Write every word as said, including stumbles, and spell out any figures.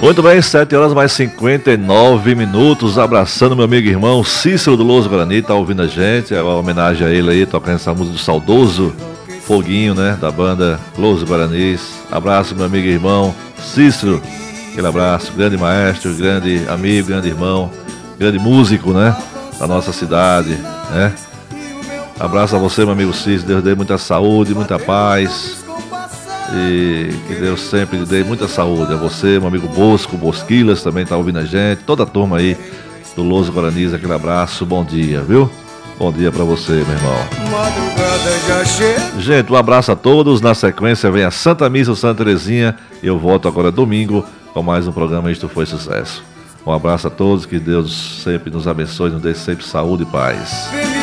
Muito bem, sete horas mais cinquenta e nove minutos, abraçando meu amigo e irmão Cícero do Louso Guarani, tá ouvindo a gente, é uma homenagem a ele aí, tocando essa música do saudoso Foguinho, né, da banda Louso Guaranis. Abraço meu amigo e irmão Cícero, aquele abraço, grande maestro, grande amigo, grande irmão, grande músico, né, da nossa cidade, né. Abraço a você, meu amigo Cícero, Deus dê muita saúde, muita paz. E que Deus sempre lhe dê muita saúde a você, meu amigo Bosco, Bosquilas também tá ouvindo a gente, toda a turma aí do Louso Guaranis, aquele abraço, bom dia, viu? Bom dia pra você, meu irmão. Gente, um abraço a todos, na sequência vem a Santa Missa Santa Terezinha e eu volto agora domingo com mais um programa Isto Foi Sucesso. Um abraço a todos, que Deus sempre nos abençoe, nos dê sempre saúde e paz.